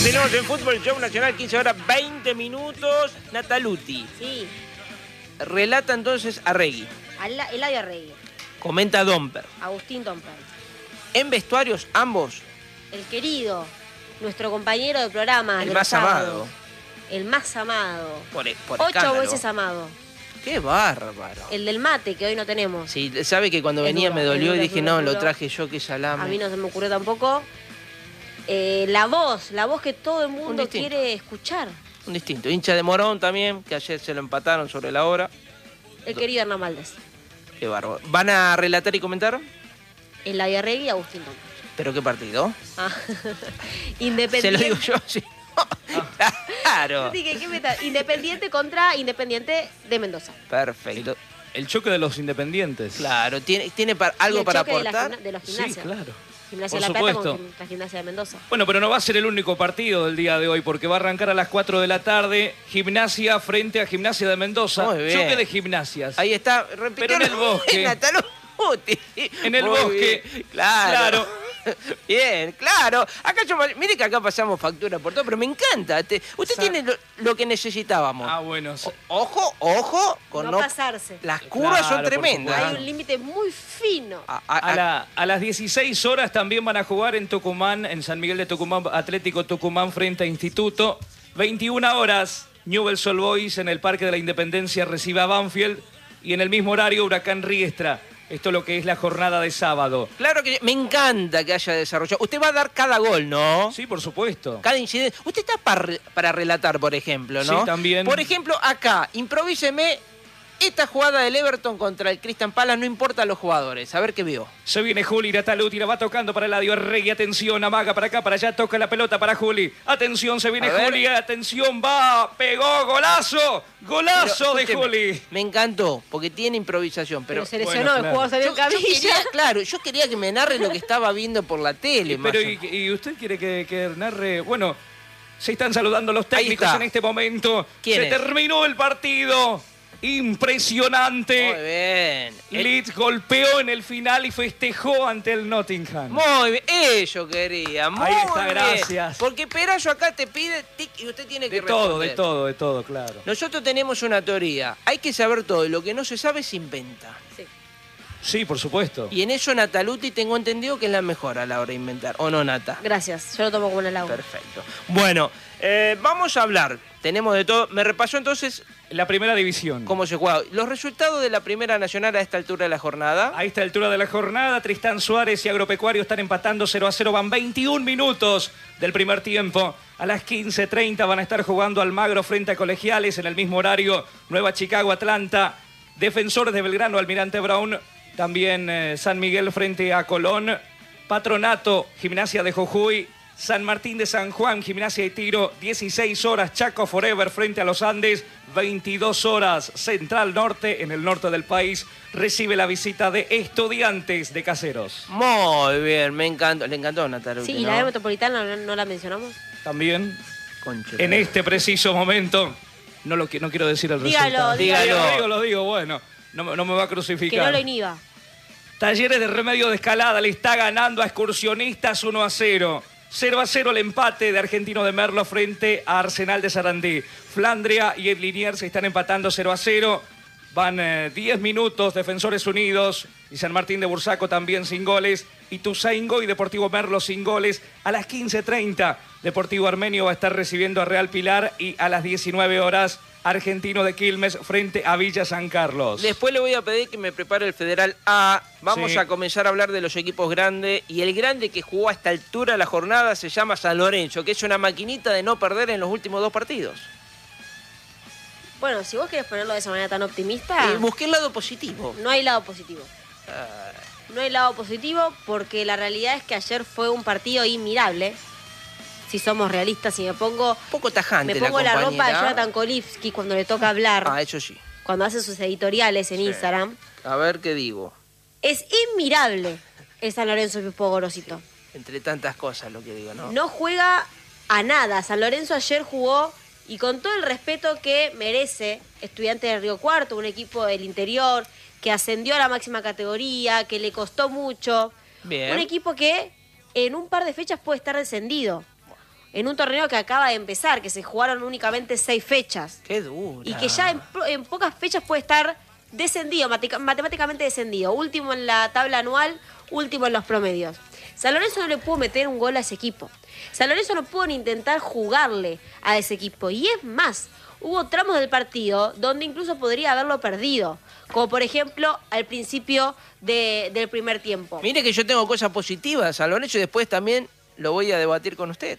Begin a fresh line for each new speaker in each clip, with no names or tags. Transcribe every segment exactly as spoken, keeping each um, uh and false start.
Continuamos en Fútbol Show Nacional, quince horas veinte minutos. Nataluti.
Sí.
Relata entonces Arregui.
Ala- Eladio Arregui.
Comenta Domper.
Agustín Domper.
En vestuarios, ambos.
El querido, nuestro compañero de programa.
El
de
más
los sábados.
amado.
El más amado.
Por, por
Ocho
escándalo.
veces amado.
Qué bárbaro.
El del mate, que hoy no tenemos.
Sí, sabe que cuando
Es
venía
duro,
me
es
dolió
duro,
y
es
dije,
duro,
no,
es
lo
duro.
traje yo, que salame.
A mí no se me ocurrió tampoco. Eh, la voz, la voz que todo el mundo
distinto.
quiere escuchar.
Un distinto. Hincha de Morón también, que ayer se lo empataron sobre la hora.
El querido Hernán Valdés.
Qué bárbaro. ¿Van a relatar y comentar?
Eladio Arregui y Agustín Domper.
¿Pero qué partido?
Ah.
Se
Independiente.
lo digo yo, sí. Claro.
Dije, ¿qué meta? Independiente contra Independiente de Mendoza.
Perfecto.
El choque de los independientes.
Claro, ¿tiene, tiene pa-
Y
algo
el
para
choque de la
aportar?
gimna- de los
Sí,
gimnasios.
claro.
Gimnasia
Por
de La Plata
supuesto.
con la Gimnasia de Mendoza.
Bueno, pero no va a ser el único partido del día de hoy, porque va a arrancar a las cuatro de la tarde, Gimnasia frente a Gimnasia de Mendoza.
Muy bien.
Choque de gimnasias.
Ahí está, repitió.
Pero en el bosque.
Nataluti.
En el
Muy
bosque.
bien, Claro.
Claro.
Bien, claro. Acá yo, mire que acá pasamos factura por todo, pero me encanta. Te- usted
Sa-
tiene lo, lo que necesitábamos.
Ah, bueno.
O- ojo, ojo, con
No,
no,
pasarse.
las curvas
Claro,
son
por
tremendas.
Hay un límite muy fino.
A- a-
A,
a-
la- a las dieciséis horas también van a jugar en Tucumán, en San Miguel de Tucumán, Atlético Tucumán frente a Instituto. veintiuna horas, Newell's Old Boys en el Parque de la Independencia recibe a Banfield. Y en el mismo horario, Huracán Riestra. Esto es lo que es la jornada de sábado.
Claro que me encanta que haya desarrollado. Usted va a dar cada gol, ¿no?
Sí, por supuesto.
Cada incidente. Usted está para, re- para relatar, por ejemplo, ¿no?
Sí, también.
Por ejemplo, acá, improvíseme esta jugada del Everton contra el Crystal Palace, no importa los jugadores. A ver qué vio.
Se viene Juli, Nataluti, la va tocando para Eladio Arregui. Atención, amaga para acá, para allá, toca la pelota para Juli. Atención, se viene
A ver.
Juli, atención, va, pegó, golazo, golazo
Pero,
de
escúcheme,
Juli.
Me encantó, porque tiene improvisación, pero...
Pero se lesionó,
bueno,
el
claro.
jugador salió en
Yo, yo
camilla.
quería, claro, yo quería que me narre lo que estaba viendo por la tele. más
Pero,
o
y,
menos.
y usted quiere que, que narre? Bueno, se están saludando los
Ahí
técnicos
está.
en este momento.
¿Quién
se
es?
terminó el partido. Impresionante.
Muy bien. El-
Leeds golpeó en el final y festejó ante el Nottingham.
Muy bien, eso quería, muy
Ahí está,
bien.
gracias.
Porque Perayo acá te pide tic y usted tiene que
De todo, de
responder.
todo, de todo, claro.
Nosotros tenemos una teoría, hay que saber todo y lo que no se sabe se inventa.
Sí.
Sí, por supuesto.
Y en eso Nataluti tengo entendido que es la mejor a la hora de inventar, ¿o no, Nata?
Gracias, yo lo tomo como un halago.
Perfecto. Bueno, eh, vamos a hablar, tenemos de todo. Me repasó entonces
La primera división.
cómo se juega. Los resultados de la Primera Nacional a esta altura de la jornada.
A esta altura de la jornada, Tristán Suárez y Agropecuario están empatando cero a cero. Van veintiún minutos del primer tiempo. A las quince treinta van a estar jugando Almagro frente a Colegiales. En el mismo horario, Nueva Chicago, Atlanta. Defensores de Belgrano, Almirante Brown. También eh, San Miguel frente a Colón. Patronato, Gimnasia de Jujuy. San Martín de San Juan, Gimnasia de Tiro, dieciséis horas, Chaco Forever frente a los Andes, veintidós horas, Central Norte, en el norte del país, recibe la visita de Estudiantes de Caseros.
Muy bien, me encantó. Le encantó Nataluti,
Sí, y
¿no?
la B Metropolitana no, no la mencionamos.
También,
Concha.
en este preciso momento, no, lo, qui- no quiero decir el
Dígalo,
resultado.
dígalo.
Lo digo, lo digo, bueno, no, me- no me va a
Que
crucificar.
no lo inhiba.
Talleres de Remedio de Escalada le está ganando a Excursionistas uno a cero. cero a cero el empate de Argentino de Merlo frente a Arsenal de Sarandí. Flandria y el Liniers se están empatando cero a cero. Van eh, diez minutos, Defensores Unidos y San Martín de Bursaco también sin goles. Ituzaingó y Deportivo Merlo sin goles. A las quince treinta, Deportivo Armenio va a estar recibiendo a Real Pilar. Y a las diecinueve horas, Argentino de Quilmes frente a Villa San Carlos.
Después le voy a pedir que me prepare el Federal A. Vamos
Sí.
a comenzar a hablar de los equipos grandes. Y el grande que jugó a esta altura de la jornada se llama San Lorenzo, que es una maquinita de no perder en los últimos dos partidos.
Bueno, si vos querés ponerlo de esa manera tan optimista,
Eh, busqué el lado positivo.
no hay lado positivo.
Ah,
No hay lado positivo porque la realidad es que ayer fue un partido inmirable. Si somos realistas, si me pongo,
poco tajante
me pongo
la
la, ropa de
compañera.
Jonathan Kolivsky cuando le toca hablar,
Ah, eso sí.
cuando hace sus editoriales en Instagram,
A ver qué digo.
es inmirable el San Lorenzo Pipo Gorosito.
Entre tantas cosas lo que digo, ¿no?
No juega a nada. San Lorenzo ayer jugó, y con todo el respeto que merece Estudiantes de Río Cuarto, un equipo del interior que ascendió a la máxima categoría, que le costó mucho.
Bien.
Un equipo que en un par de fechas puede estar descendido. en un torneo que acaba de empezar, que se jugaron únicamente seis fechas.
Qué duro.
Y que ya en, en pocas fechas puede estar descendido, matemáticamente descendido. Último en la tabla anual, último en los promedios. San Lorenzo no le pudo meter un gol a ese equipo. San Lorenzo no pudo ni intentar jugarle a ese equipo. Y es más, hubo tramos del partido donde incluso podría haberlo perdido. Como por ejemplo al principio de, del primer tiempo.
Mire que yo tengo cosas positivas de San Lorenzo y después también lo voy a debatir con usted.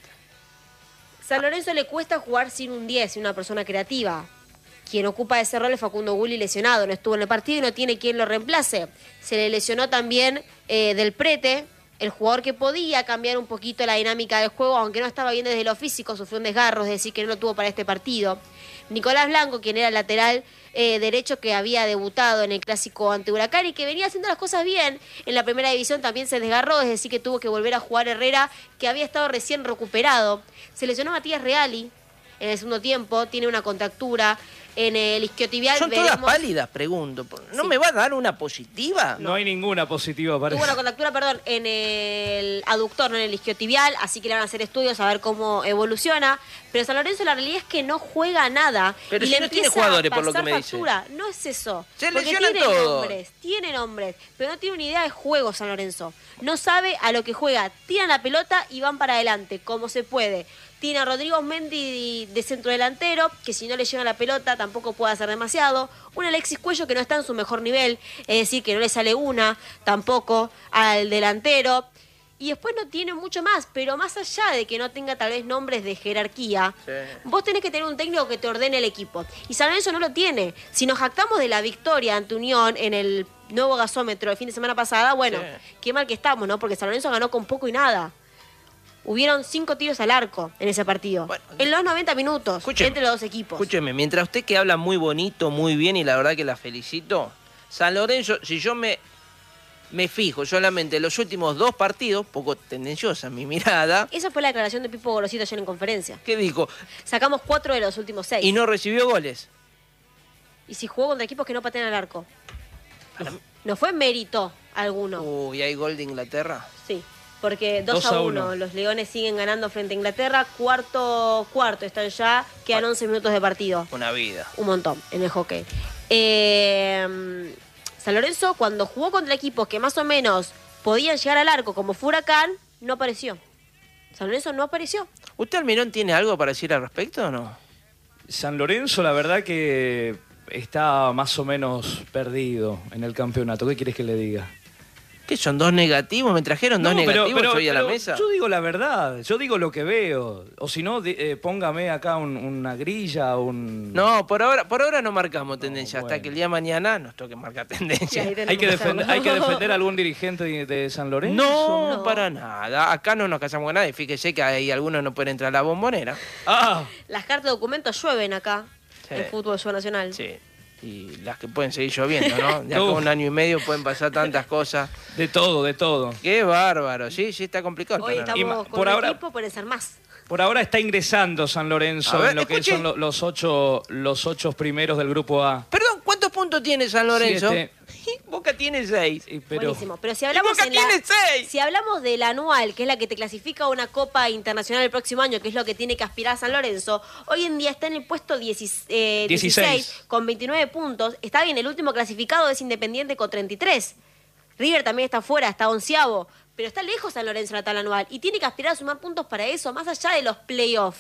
San Lorenzo le cuesta jugar sin un diez, sin una persona creativa. Quien ocupa ese rol es Facundo Gulli, lesionado. No estuvo en el partido y no tiene quien lo reemplace. Se le lesionó también eh, Del Prete, el jugador que podía cambiar un poquito la dinámica del juego, aunque no estaba bien desde lo físico, sufrió un desgarro, es decir, que no lo tuvo para este partido. Nicolás Blanco, quien era el lateral eh, derecho que había debutado en el clásico ante Huracán y que venía haciendo las cosas bien en la primera división, también se desgarró, es decir, que tuvo que volver a jugar Herrera, que había estado recién recuperado. Se lesionó Matías Reali en el segundo tiempo, tiene una contractura en el isquiotibial.
Son
veremos...
todas pálidas, pregunto. ¿No
Sí.
me va a dar una positiva?
No, no hay ninguna positiva, parece.
Tuvo una contractura, perdón, en el aductor, no en el isquiotibial, así que le van a hacer estudios a ver cómo evoluciona. Pero San Lorenzo la realidad es que no juega nada.
Pero
y
si
le
no tiene
empieza
jugadores,
a
por lo que
pasar
me dice.
factura. No es eso.
Se
porque
lesionan
tiene
todos.
nombres, tiene nombres, pero no tiene una idea de juego San Lorenzo. No sabe a lo que juega. Tiran la pelota y van para adelante, como se puede. Tiene a Rodrigo Mendy de centro delantero, que si no le llega la pelota tampoco puede hacer demasiado. Un Alexis Cuello que no está en su mejor nivel, es decir, que no le sale una tampoco al delantero. Y después no tiene mucho más, pero más allá de que no tenga tal vez nombres de jerarquía,
Sí.
vos tenés que tener un técnico que te ordene el equipo. Y San Lorenzo no lo tiene. Si nos jactamos de la victoria ante Unión en el nuevo gasómetro el fin de semana pasada, bueno,
Sí.
qué mal que estamos, ¿no? Porque San Lorenzo ganó con poco y nada. Hubieron cinco tiros al arco en ese partido.
Bueno,
en los noventa minutos,
escúcheme,
entre los dos equipos.
Escúcheme, mientras usted que habla muy bonito, muy bien, y la verdad que la felicito, San Lorenzo, si yo me, me fijo solamente en los últimos dos partidos, poco tendenciosa mi mirada,
Esa fue la declaración de Pipo Gorosito ayer en conferencia.
¿qué dijo?
Sacamos cuatro de los últimos seis.
Y no recibió goles.
Y si jugó contra equipos que no patean al arco. No fue mérito alguno.
Uy, ¿hay gol de Inglaterra?
Sí, porque dos a uno. Los Leones siguen ganando frente a Inglaterra. Cuarto, cuarto están ya. Quedan once minutos de partido.
Una vida.
Un montón en el hockey. Eh, San Lorenzo, cuando jugó contra equipos que más o menos podían llegar al arco, como fue Huracán, no apareció. San Lorenzo no apareció.
¿Usted, Almirón, tiene algo para decir al respecto o no?
San Lorenzo, la verdad que está más o menos perdido en el campeonato. ¿Qué quieres que le diga?
¿Qué son dos negativos? ¿Me trajeron dos
No, pero-
negativos
pero-
hoy a la
pero
mesa?
Yo digo la verdad, yo digo lo que veo. O si no, di- eh, póngame acá un- una grilla, un...
No, por ahora, por ahora no marcamos tendencia.
No,
Hasta
bueno.
que el día de mañana nos toque marcar tendencia.
Sí, ahí tenemos
¿Hay que,
que
defender,
hacerlo.
¿Hay que defender a algún dirigente de, de San Lorenzo?
No,
No.
para nada. Acá no nos casamos con nadie. Fíjese que hay algunos no pueden entrar a la bombonera.
Ah,
Las cartas de documentos llueven acá.
Sí.
El fútbol Ciudad Nacional.
Sí. Y las que pueden seguir lloviendo, ¿no? De acá a
Uf.
un año y medio pueden pasar tantas cosas.
de todo, de todo.
Qué bárbaro. Sí, sí, está complicado. el
Hoy
panorama.
Y ma-
estamos con
por
un
ahora-
equipo, pueden ser más.
Por ahora está ingresando San Lorenzo
A ver,
en lo que
escuche.
son lo- los ocho, los ocho primeros del grupo A.
Perdón, ¿cuántos puntos tiene San Lorenzo?
Siete.
Boca tiene seis.
Y pero,
Buenísimo. Pero si hablamos,
Boca
en la-
tiene seis.
si hablamos del anual, que es la que te clasifica a una Copa Internacional el próximo año, que es lo que tiene que aspirar San Lorenzo, hoy en día está en el puesto dieciséis, eh,
dieciséis.
dieciséis con veintinueve puntos. Está bien, el último clasificado es Independiente con treinta y tres. River también está fuera, está onceavo. Pero está lejos San Lorenzo en la tabla anual y tiene que aspirar a sumar puntos para eso, más allá de los playoffs.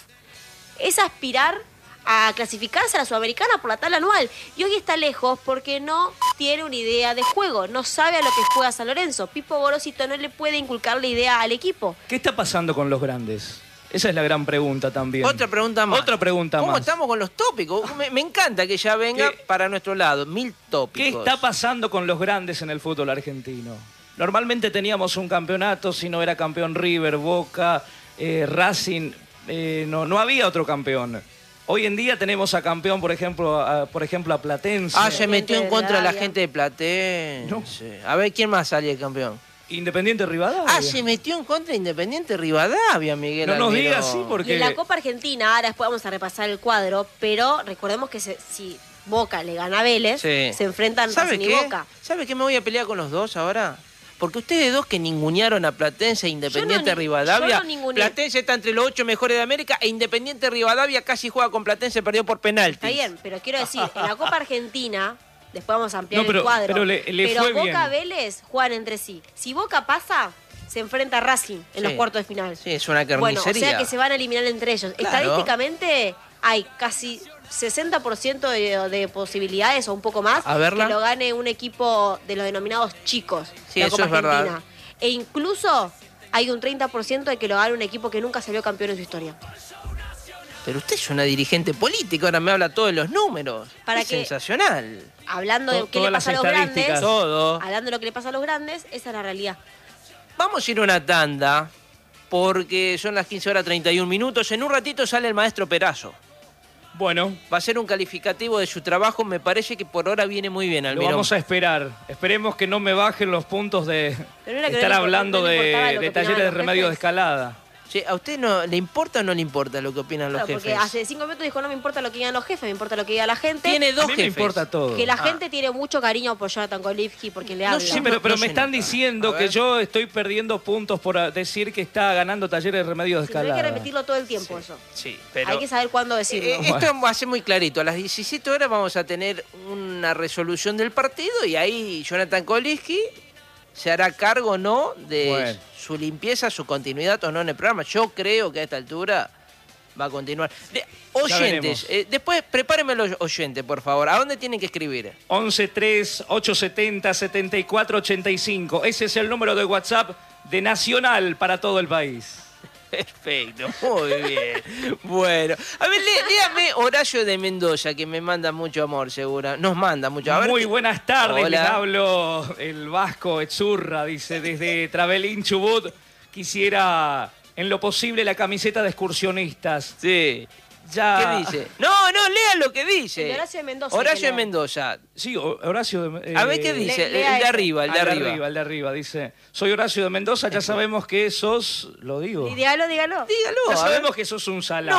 Es aspirar a clasificarse a la Sudamericana por la tabla anual. Y hoy está lejos porque no tiene una idea de juego, no sabe a lo que juega San Lorenzo. Pipo Gorosito no le puede inculcar la idea al equipo.
¿qué está pasando con los grandes? Esa es la gran pregunta también.
Otra pregunta más.
Otra pregunta
¿Cómo
más.
estamos con los tópicos? Me, me encanta que ya venga
¿Qué?
para nuestro lado. Mil
¿Qué
tópicos.
está pasando con los grandes en el fútbol argentino? Normalmente teníamos un campeonato, si no era campeón River, Boca, eh, Racing, eh, no, no había otro campeón. Hoy en día tenemos a campeón, por ejemplo, a, por ejemplo, a Platense.
Ah, se metió en
de
contra de la
Rivadavia.
gente de Platense. A ver, ¿quién más salía campeón?
Independiente Rivadavia.
Ah, se metió en contra de Independiente Rivadavia, Miguel
No nos
Almirón.
diga así porque...
Y en la Copa Argentina, ahora después vamos a repasar el cuadro, pero recordemos que se- si Boca le gana a Vélez,
Sí.
se enfrentan
¿Sabe
Racing y
qué?
Boca.
¿Sabe qué? Me voy a pelear con los dos ahora. Porque ustedes dos que ningunearon a Platense e Independiente
Yo no ni-
Rivadavia,
yo no ninguneé.
Platense está entre los ocho mejores de América e Independiente Rivadavia casi juega con Platense, perdió por penaltis.
Está bien, pero quiero decir, en la Copa Argentina, después vamos a ampliar
No, pero-
el cuadro,
pero le- le fue
Boca
bien.
Vélez juegan entre sí. Si Boca pasa, se enfrenta a Racing en
Sí.
los cuartos de final.
Sí, es una
Bueno, o
carnicería.
sea que se van a eliminar entre ellos.
Claro.
Estadísticamente hay casi sesenta por ciento de, de posibilidades o un poco más
A verla.
que lo gane un equipo de los denominados chicos
Sí,
de la
eso
Copa
es verdad.
Argentina. E incluso hay un treinta por ciento de que lo gane un equipo que nunca salió campeón en su historia.
Pero usted es una dirigente política, ahora me habla todo de los números.
Para
es
que-
sensacional.
Hablando de
To-
qué le
todas las
pasa a los
estadísticas.
grandes,
Todo.
hablando de lo que le pasa a los grandes, esa es la realidad.
Vamos a ir a una tanda, porque son las quince horas treinta y un minutos. En un ratito sale el maestro Perazo.
Bueno,
Va a ser un calificativo de su trabajo, me parece que por ahora viene muy bien,
lo
Almirón.
vamos a esperar. Esperemos que no me bajen los puntos de
Pero no era que
estar
no le import-
hablando
no le importaba
de,
lo que
de talleres
opinaban
de
los
remedio de
jefes.
escalada.
Che, ¿a usted no le importa o no le importa lo que opinan
Claro,
los
porque
jefes?
hace cinco minutos dijo, no me importa lo que digan los jefes, me importa lo que diga la gente.
Tiene dos
A mí
jefes.
me importa todo.
Que la
Ah.
gente tiene mucho cariño por Jonathan Golivsky porque le
No
habla.
sé,
Sí, pero, pero
no
me
se
están
nota.
diciendo
A
que
ver.
yo estoy perdiendo puntos por a- decir que está ganando talleres de remedio de
Sí, pero hay que
escalada.
repetirlo todo el tiempo eso.
Sí, pero...
Hay que saber cuándo decirlo.
Eh, esto va a ser muy clarito. A las diecisiete horas vamos a tener una resolución del partido y ahí Jonathan Koliski se hará cargo o no de
Bueno.
su limpieza, su continuidad o no en el programa. Yo creo que a esta altura va a continuar. De- oyentes,
veremos.
eh, después prepárenme los oyentes, por favor. ¿A dónde tienen que escribir?
once tres ocho setenta setenta y cuatro ochenta y cinco. Ese es el número de WhatsApp de Nacional para todo el país.
Perfecto, muy bien. Bueno, a ver, lé- léame Horacio de Mendoza, que me manda mucho amor, segura. Nos manda mucho. A ver,
Muy
¿qué-
buenas tardes,
Hola.
les hablo el Vasco Etzurra, dice, desde Travelín Chubut. Quisiera, en lo posible, la camiseta de excursionistas.
Sí.
Ya...
¿Qué dice? No, no, lea lo que dice.
El de Horacio de Mendoza,
Horacio
que
de
lea.
Mendoza.
Sí, Ho- Horacio de...
A ver qué
eh,
dice.
le- lea
el de
ese.
arriba, el de
al
arriba.
el de arriba, dice. Soy Horacio de Mendoza, ya sabemos que sos... Lo digo.
Y dígalo, dígalo.
Dígalo.
Ya
a ver.
sabemos que sos un salame.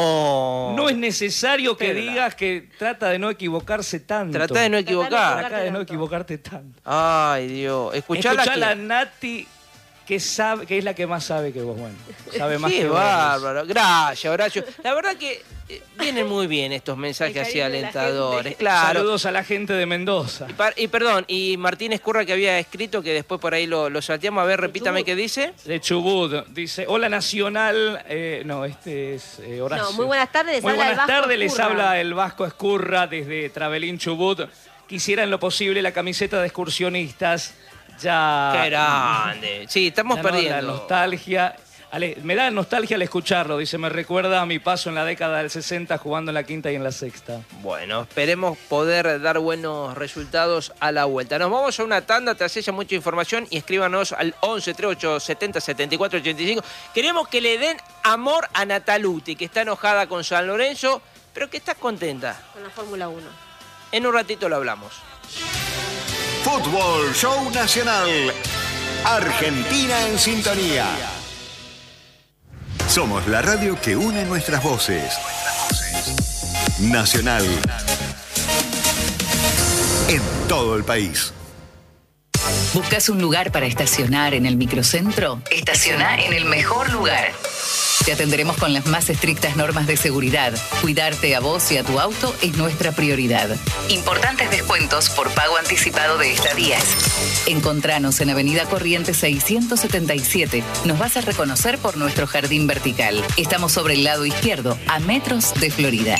No.
No es necesario que
Espera.
digas que trata de no equivocarse tanto.
Trata de no
Trata de
equivocar.
no
Trata de no
tanto.
equivocarte tanto.
Ay, Dios. Escuchala.
Escuchá la
que...
Nati, que sabe, que es la que más sabe que vos, bueno. Sabe más
Qué
que vos.
bárbaro. Gracias, Horacio. La verdad que eh, vienen muy bien estos mensajes
El
así
cariño de la
alentadores.
gente.
Claro.
Saludos a la gente de Mendoza.
Y, par- y perdón, y Martín Escurra que había escrito, que después por ahí lo, lo salteamos. A ver, repítame
Chubut.
qué dice.
De Chubut. Dice, hola Nacional. eh, no, este es eh, Horacio.
No, muy buenas tardes, les
Muy
habla el
buenas
Vasco
tardes, les
Escurra.
habla el Vasco Escurra desde Travelín Chubut. Quisiera en lo posible la camiseta de excursionistas. Ya...
Qué grande. Sí, estamos
Ya no,
perdiendo.
La nostalgia. Ale- me da nostalgia al escucharlo, dice, me recuerda a mi paso en la década del sesenta jugando en la quinta y en la sexta.
Bueno, esperemos poder dar buenos resultados a la vuelta. Nos vamos a una tanda, tras ella mucha información y escríbanos al once treinta y ocho setenta setenta y cuatro ochenta y cinco. Queremos que le den amor a Nataluti, que está enojada con San Lorenzo, pero que está contenta.
Con la Fórmula uno.
En un ratito lo hablamos.
Fútbol Show Nacional. Argentina en sintonía. Somos la radio que une nuestras voces. Nacional. En todo el país.
¿Buscas un lugar para estacionar en el microcentro? Estaciona en el mejor lugar. Te atenderemos con las más estrictas normas de seguridad. Cuidarte a vos y a tu auto es nuestra prioridad. Importantes descuentos por pago anticipado de estadías. Encontranos en Avenida Corrientes seiscientos setenta y siete. Nos vas a reconocer por nuestro jardín vertical. Estamos sobre el lado izquierdo, a metros de Florida.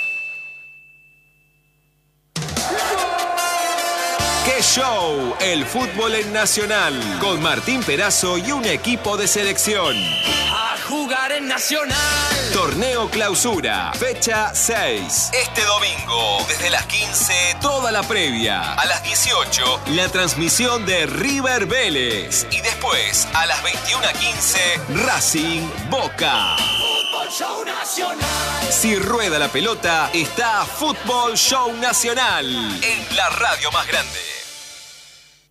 ¡Qué show! El fútbol en Nacional. Con Martín Perazo y un equipo de selección.
A jugar en Nacional.
Torneo Clausura, fecha seis. Este domingo, desde las quince, toda la previa. A las dieciocho, la transmisión de River Vélez. Y después, a las veintiuna quince, Racing Boca.
Fútbol Show Nacional.
Si rueda la pelota, está Fútbol Show Nacional. En la radio más grande.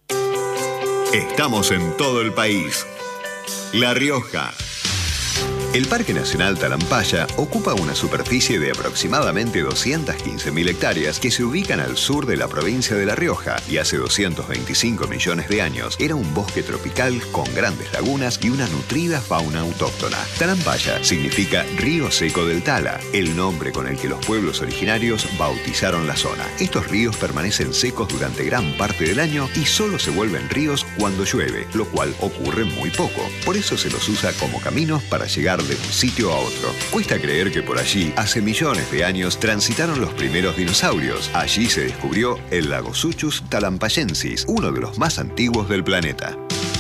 Estamos en todo el país. La Rioja.
El Parque Nacional Talampaya ocupa una superficie de aproximadamente doscientas quince mil hectáreas que se ubican al sur de la provincia de La Rioja y hace doscientos veinticinco millones de años era un bosque tropical con grandes lagunas y una nutrida fauna autóctona. Talampaya significa río seco del Tala, el nombre con el que los pueblos originarios bautizaron la zona. Estos ríos permanecen secos durante gran parte del año y solo se vuelven ríos cuando llueve, lo cual ocurre muy poco. Por eso se los usa como caminos para llegar de un sitio a otro. Cuesta creer que por allí, hace millones de años, transitaron los primeros dinosaurios. Allí se descubrió el Lagosuchus talampayensis, uno de los más antiguos del planeta.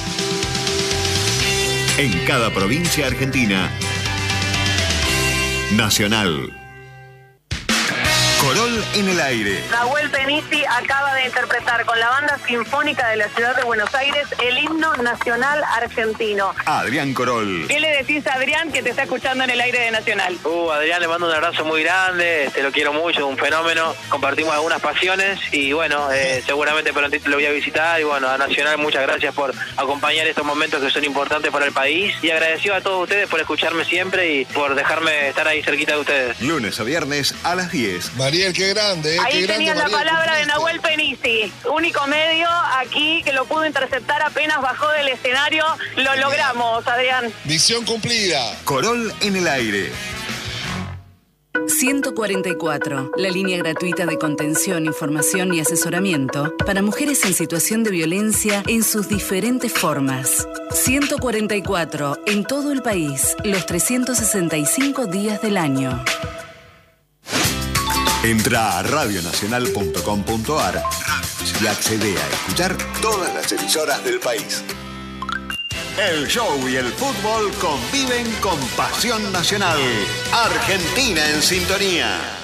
En cada provincia argentina, Nacional. Corol en el aire.
Nahuel Penisi acaba de interpretar con la Banda Sinfónica de la Ciudad de Buenos Aires el himno nacional argentino.
Adrián Corol.
¿Qué le decís a Adrián que te está escuchando en el aire de Nacional?
Uh, Adrián, le mando un abrazo muy grande, te lo quiero mucho, un fenómeno. Compartimos algunas pasiones y bueno, eh, seguramente prontito lo voy a visitar. Y bueno, a Nacional, muchas gracias por acompañar estos momentos que son importantes para el país. Y agradecido a todos ustedes por escucharme siempre y por dejarme estar ahí cerquita de ustedes.
Lunes a viernes a las diez.
Mariel, qué grande, ¿eh?
Ahí
qué
tenías
grande,
la
Mariel,
palabra de Nahuel Penisi, único medio aquí que lo pudo interceptar apenas bajó del escenario. Lo logramos, Adrián.
Misión cumplida.
Corol en el aire.
ciento cuarenta y cuatro, la línea gratuita de contención, información y asesoramiento para mujeres en situación de violencia en sus diferentes formas. ciento cuarenta y cuatro, en todo el país, los trescientos sesenta y cinco días del año.
Entra a radio nacional punto com punto a r y accede a escuchar todas las emisoras del país. El show y el fútbol conviven con pasión nacional. Argentina en sintonía.